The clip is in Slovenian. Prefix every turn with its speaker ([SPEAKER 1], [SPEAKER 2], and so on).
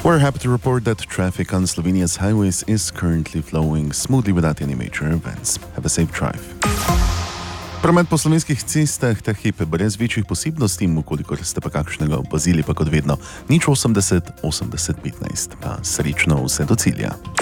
[SPEAKER 1] We're happy to report that traffic on Slovenia's highways is currently flowing smoothly without any major events. Have a safe drive. Promet po slovenskih cestah ta hip brez večjih posebnosti, ukolikor ste pa kakšnega opazili, pa kot vedno 080 80 15. Pa srečno vse do cilja.